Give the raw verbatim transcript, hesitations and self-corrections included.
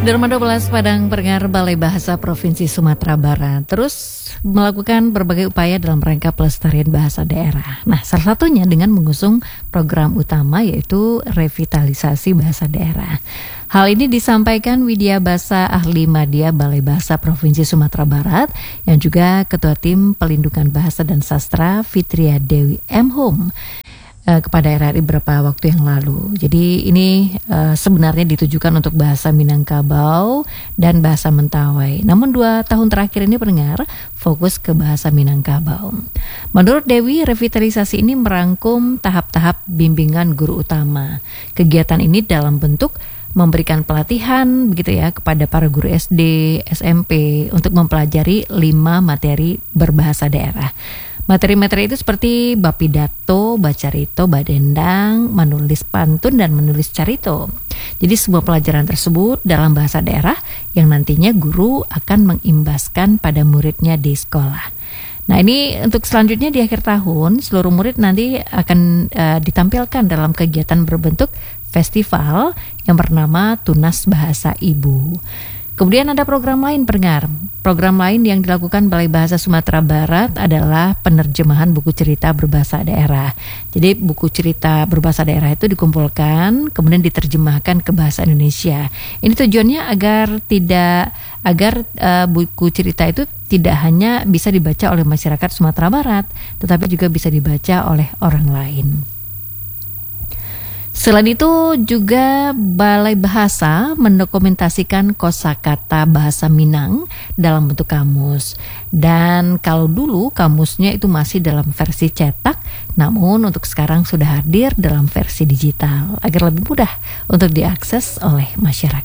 Derma dua belas Padang Pendengar Balai Bahasa Provinsi Sumatera Barat terus melakukan berbagai upaya dalam rangka pelestarian bahasa daerah. Nah, salah satunya dengan mengusung program utama yaitu revitalisasi bahasa daerah. Hal ini disampaikan Widya Basa, ahli Madya Balai Bahasa Provinsi Sumatera Barat, yang juga Ketua Tim Pelindungan Bahasa dan Sastra Fitria Dewi M. Hum kepada R R I beberapa waktu yang lalu. Jadi ini uh, sebenarnya ditujukan untuk bahasa Minangkabau dan bahasa Mentawai. Namun dua tahun terakhir ini pendengar fokus ke bahasa Minangkabau. Menurut Dewi, revitalisasi ini merangkum tahap-tahap bimbingan guru utama. Kegiatan ini dalam bentuk memberikan pelatihan begitu ya kepada para guru S D, S M P untuk mempelajari lima materi berbahasa daerah. Materi-materi itu seperti bab pidato, bacarito, badendang, menulis pantun, dan menulis carito. Jadi semua pelajaran tersebut dalam bahasa daerah yang nantinya guru akan mengimbaskan pada muridnya di sekolah. Nah, ini untuk selanjutnya di akhir tahun seluruh murid nanti akan uh, ditampilkan dalam kegiatan berbentuk festival yang bernama Tunas Bahasa Ibu. Kemudian ada program lain pendengar. Program lain yang dilakukan Balai Bahasa Sumatera Barat adalah penerjemahan buku cerita berbahasa daerah. Jadi buku cerita berbahasa daerah itu dikumpulkan, kemudian diterjemahkan ke bahasa Indonesia. Ini tujuannya agar tidak agar uh, buku cerita itu tidak hanya bisa dibaca oleh masyarakat Sumatera Barat, tetapi juga bisa dibaca oleh orang lain. Selain itu juga Balai Bahasa mendokumentasikan kosakata bahasa Minang dalam bentuk kamus. Dan kalau dulu kamusnya itu masih dalam versi cetak, namun untuk sekarang sudah hadir dalam versi digital agar lebih mudah untuk diakses oleh masyarakat.